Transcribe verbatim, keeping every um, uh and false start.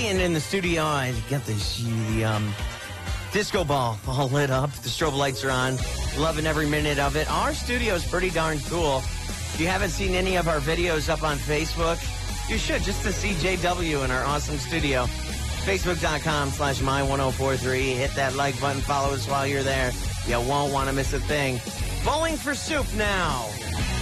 And in the studio, I got this the, um, disco ball all lit up. The strobe lights are on. Loving every minute of it. Our studio is pretty darn cool. If you haven't seen any of our videos up on Facebook, you should, just to see J W in our awesome studio. Facebook.com slash my1043. Hit that like button. Follow us while you're there. You won't want to miss a thing. Bowling for Soup now.